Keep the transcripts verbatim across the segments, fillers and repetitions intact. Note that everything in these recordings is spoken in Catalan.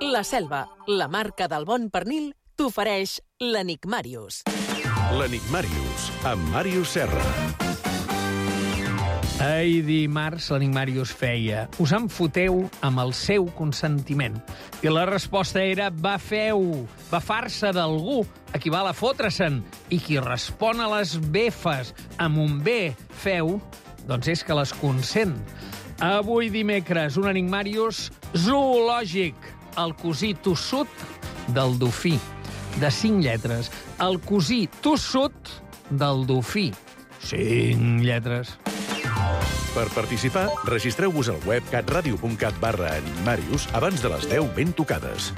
La Selva, la marca del bon pernil, t'ofereix l'Enigmàrius. L'Enigmàrius, amb Màrius Serra. Ahir dimarts l'Enigmàrius feia: us en foteu amb el seu consentiment. I la resposta era: va feu, va far-se d'algú a qui val a fotre-se'n. I qui respon a les befes amb un bé feu, doncs és que les consent. Avui dimecres, un Enigmàrius zoològic, el cosí tossut del dofí. De cinc lletres, el cosí tossut del dofí. Cinc lletres. Per participar, registreu-vos al web catradio punt cat barra Enigmàrius abans de les deu ben tocades.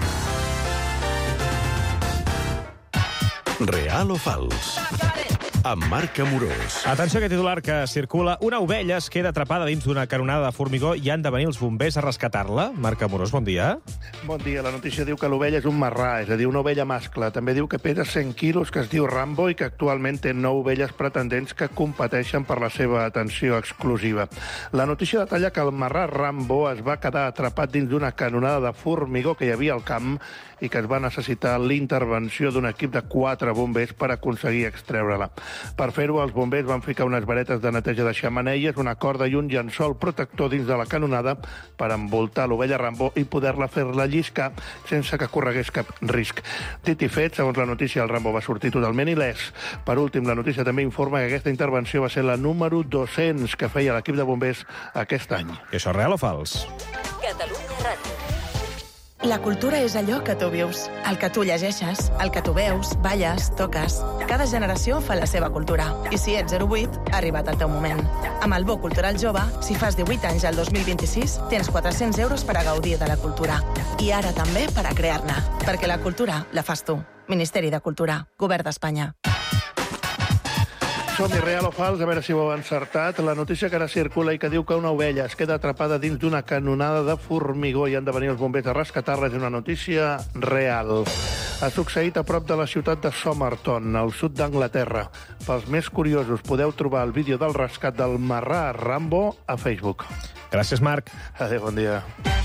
Real o fals? Amb Marc Amorós. Atenció a aquest titular que circula. Una ovella es queda atrapada dins d'una canonada de formigó i han de venir els bombers a rescatar-la. Marc Amorós, bon dia. Bon dia. La notícia diu que l'ovella és un marrà, és a dir, una ovella mascle. També diu que pesa cent quilos, que es diu Rambo i que actualment té nou ovelles pretendents que competeixen per la seva atenció exclusiva. La notícia detalla que el marrà Rambo es va quedar atrapat dins d'una canonada de formigó que hi havia al camp i que es va necessitar l'intervenció d'un equip de quatre bombers per aconseguir extreure-la. Per fer-ho, els bombers van ficar unes varetes de neteja de xemeneies, una corda i un llençol protector dins de la canonada per envoltar l'ovella Rambo i poder-la fer-la lliscar sense que corregués cap risc. Dit i fet, segons la notícia, el Rambo va sortir totalment il·lès. Per últim, la notícia també informa que aquesta intervenció va ser la número dos-cents que feia l'equip de bombers aquest any. I això és real o fals? Catalunya Ràdio. La cultura és allò que tu vius, el que tu llegeixes, el que tu veus, balles, toques. Cada generació fa la seva cultura. I si ets zero vuit, ha arribat el teu moment. Amb el Bo Cultural Jove, si fas divuit anys al dos mil vint-i-sis, tens quatre-cents euros per a gaudir de la cultura. I ara també per a crear-ne. Perquè la cultura la fas tu. Ministeri de Cultura, Govern d'Espanya. Som-hi, real o fals, a veure si ho heu encertat. La notícia que ara circula i que diu que una ovella es queda atrapada dins d'una canonada de formigó i han de venir els bombers a rescatar-la és una notícia real. Ha succeït a prop de la ciutat de Somerton, al sud d'Anglaterra. Pels més curiosos, podeu trobar el vídeo del rescat del marrà Rambo a Facebook. Gràcies, Marc. Adéu, bon dia.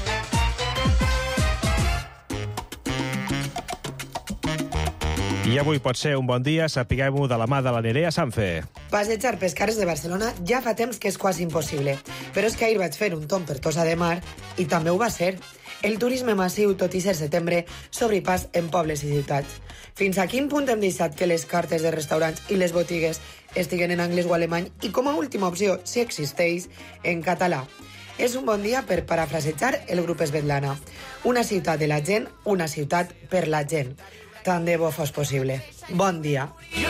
I avui pot ser un bon dia, sapiguem-ho de la mà de la Nerea Sanfe. Passejar pels carrers de Barcelona ja fa temps que és quasi impossible, però és que ahir vaig fer un tomb per Tossa de Mar i també ho va ser. El turisme massiu, tot i ser setembre, s'obri pas en pobles i ciutats. Fins a quin punt hem deixat que les cartes de restaurants i les botigues estiguen en anglès o alemany i, com a última opció, si existeix, en català. És un bon dia per parafrasejar el grup Svetlana. Una ciutat de la gent, una ciutat per la gent. Tant de bo fos possible. Bon dia.